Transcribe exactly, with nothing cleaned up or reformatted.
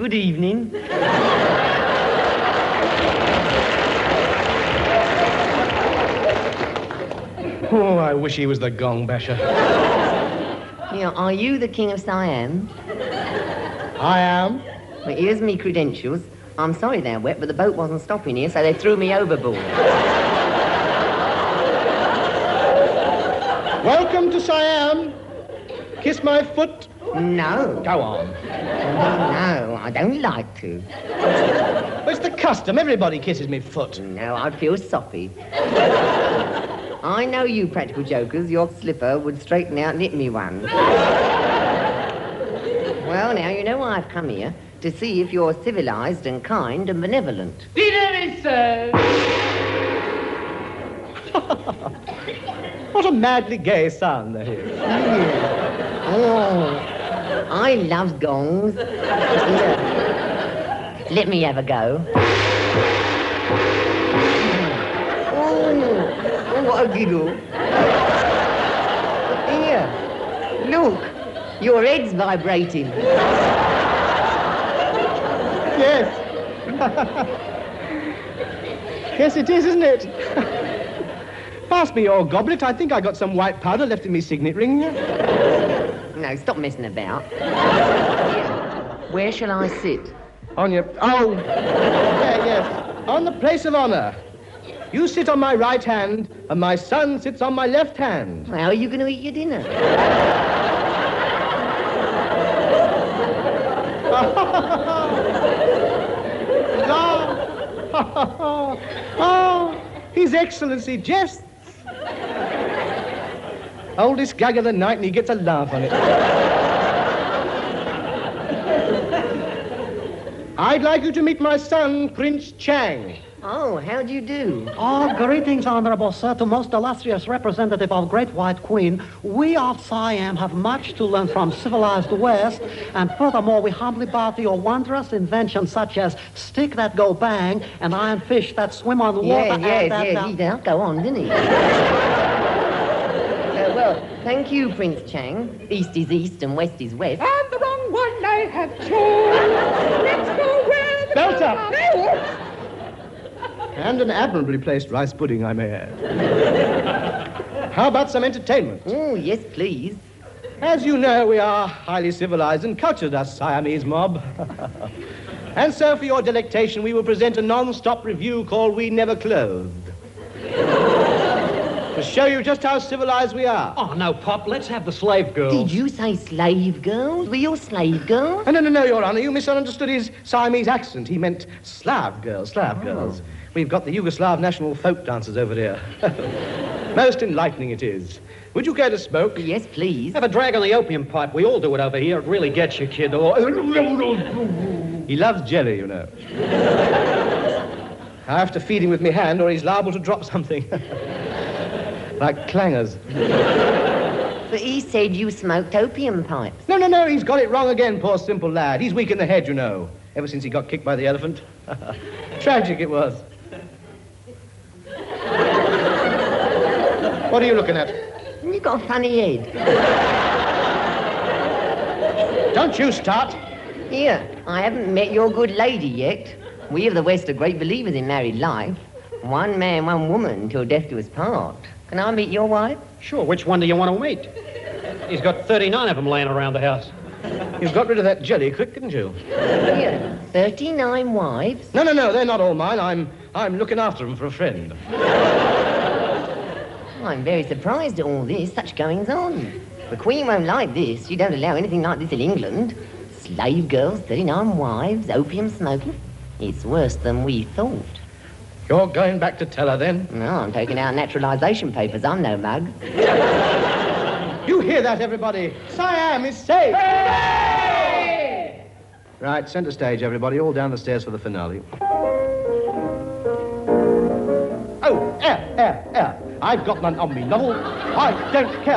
good evening. Oh, I wish he was the gong basher. Yeah, are you the King of Siam? I am. Well, here's me credentials. I'm sorry they're wet, but the boat wasn't stopping here, so they threw me overboard. Welcome to Siam. Kiss my foot. No. Go on. No, I don't like to. Well, it's the custom. Everybody kisses me foot. No, I'd feel soppy. I know you practical jokers. Your slipper would straighten out and hit me one. Well, now, you know why I've come here. To see if you're civilized and kind and benevolent. Dinner is served. What a madly gay sound that is. Oh, I love gongs. Here. Let me have a go. Oh, oh, what a giggle. Here, look, your head's vibrating. Yes. Yes, it is, isn't it? Pass me your goblet. I think I got some white powder left in me signet ring. No, stop messing about. Here. Where shall I sit? On your... Oh! Yeah, yes. On the place of honor. You sit on my right hand, and my son sits on my left hand. How are you going to eat your dinner? Oh, His Excellency jests. Oldest gag of the night, and he gets a laugh on it. I'd like you to meet my son, Prince Chang. Oh, how do you do? Oh, greetings, Honorable Sir, to most illustrious representative of Great White Queen. We of Siam have much to learn from civilized West, and furthermore, we humbly bow to your wondrous inventions such as stick that go bang and iron fish that swim on the water. Yeah, and yes, that, yes, that- he did go on, didn't he? uh, well, thank you, Prince Chang. East is east and west is west. And the wrong one I have chosen. Let's go where the... Belt up. No. And an admirably placed rice pudding, I may add. How about some entertainment? Oh, yes, please. As you know, we are highly civilized and cultured, us Siamese mob. And so, for your delectation, we will present a non-stop review called We Never Clothed. To show you just how civilized we are. Oh, no, Pop, let's have the slave girls. Did you say slave girls? Were you slave girls? Oh, no, no, no, Your Honor, you misunderstood his Siamese accent. He meant Slav girls, Slav Oh. girls. We've got the Yugoslav national folk dancers over here. Most enlightening it is. Would you care to smoke? Yes, please. Have a drag on the opium pipe. We all do it over here. It really gets you, kid. Oh. He loves jelly, you know. I have to feed him with my hand or he's liable to drop something. Like clangers. But he said you smoked opium pipes. No, no, no, he's got it wrong again, poor simple lad. He's weak in the head, you know, ever since he got kicked by the elephant. Tragic it was. What are you looking at? You got a funny head. Don't you start. Here, I haven't met your good lady yet. We of the West are great believers in married life. One man, one woman, till death do us part. Can I meet your wife? Sure, which one do you want to meet? He's got thirty-nine of them laying around the house. You got rid of that jelly quick, didn't you? Here, thirty-nine wives. No, no, no, they're not all mine. I'm, I'm looking after them for a friend. I'm very surprised at all this, such goings on. The Queen won't like this. You don't allow anything like this in England. Slave girls, thirty-nine wives, opium smoking. It's worse than we thought. You're going back to tell her, then? No, I'm taking out naturalisation papers. I'm no mug. You hear that, everybody? Siam is safe! Hey! Right, centre stage, everybody. All down the stairs for the finale. Oh, air, air, air. I've got none on me, Novel. I don't care.